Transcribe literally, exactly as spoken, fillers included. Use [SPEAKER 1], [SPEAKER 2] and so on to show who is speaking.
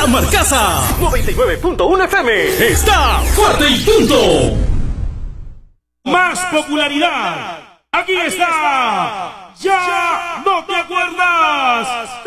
[SPEAKER 1] La Marcaza noventa y nueve punto uno F M está fuerte y punto.
[SPEAKER 2] Más popularidad. Aquí está. Ya no te acuerdas.